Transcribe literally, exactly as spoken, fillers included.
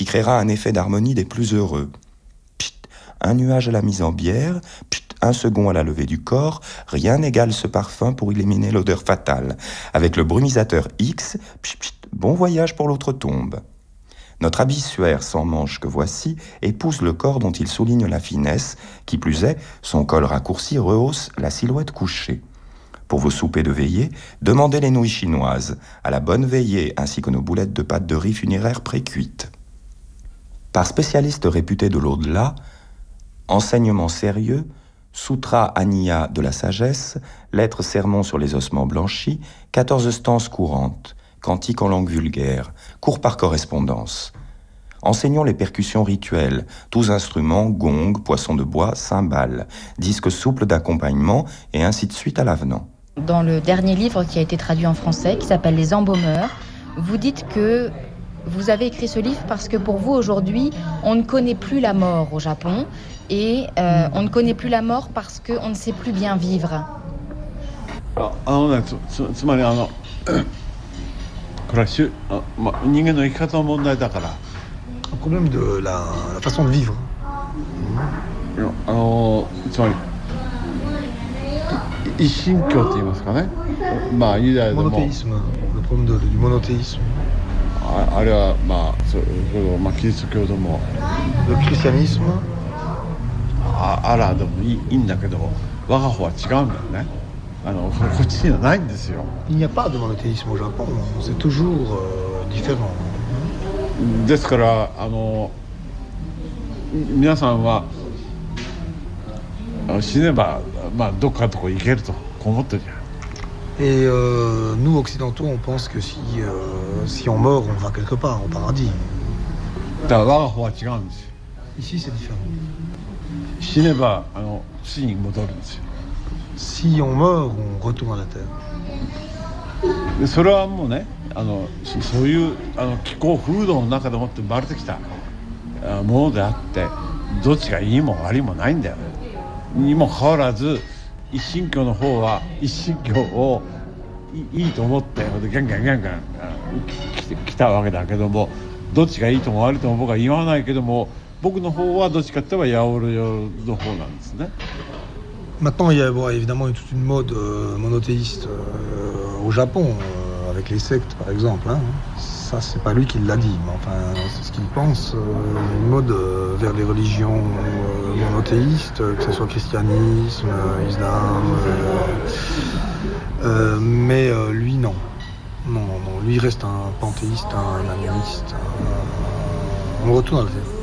qui créera un effet d'harmonie des plus heureux. Pchit, un nuage à la mise en bière, pchit, un second à la levée du corps, rien n'égale ce parfum pour éliminer l'odeur fatale. Avec le brumisateur X, pchit, pchit, bon voyage pour l'autre tombe. Notre habit suaire sans manches que voici épouse le corps dont il souligne la finesse, qui plus est, son col raccourci rehausse la silhouette couchée. Pour vos soupers de veillée, demandez les nouilles chinoises, à la bonne veillée, ainsi que nos boulettes de pâte de riz funéraire pré-cuites. Par spécialiste réputé de l'au-delà, enseignement sérieux, Sutra Aniya de la sagesse, lettres sermons sur les ossements blanchis, quatorze stances courantes, cantiques en langue vulgaire, cours par correspondance. Enseignons les percussions rituelles, tous instruments, gongs, poissons de bois, cymbales, disques souples d'accompagnement et ainsi de suite à l'avenant. Dans le dernier livre qui a été traduit en français, qui s'appelle Les Embaumeurs, vous dites que vous avez écrit ce livre parce que pour vous aujourd'hui, on ne connaît plus la mort au Japon et euh, on ne connaît plus la mort parce qu'on ne sait plus bien vivre. Ah, ah, c'est un problème de la, la façon de vivre. Monothéisme, le problème de, du monothéisme. Le christianisme. Il n'y a pas de monothéisme au Japon, c'est toujours euh, différent. ですからあの皆さんは死ねばまあどっかのとこ行けると思ってるじゃん。 Et euh, nous occidentaux, on pense que si euh, si on meurt, on va quelque part au paradis. だから我が方は違うんですよ。 Ici, c'est différent. 死ねばあの死に戻るんですよ。 Si on meurt, on retourne à la terre. でそれはもうね。 あのそういうあの気候風土の中でもって生まれてきたものであってどっちがいいも悪いもないんだよにもかかわらず一神教の方は一神教をいいと思ってガンガンガンガン来てきたわけだけどもどっちがいいとも悪いとも僕は言わないけども僕の方はどっちかって言えばヤオロヨの方なんですね。 Maintenant, il y a bon, évidemment toute une mode euh, monothéiste euh, au Japon, euh, avec les sectes par exemple. Hein. Ça, c'est pas lui qui l'a dit, mais enfin, c'est ce qu'il pense. Euh, une mode euh, vers les religions euh, monothéistes, que ce soit christianisme, euh, islam. Euh, euh, mais euh, lui, non. Non, non, non. Lui, il reste un panthéiste, un animiste. Un... On retourne à le faire.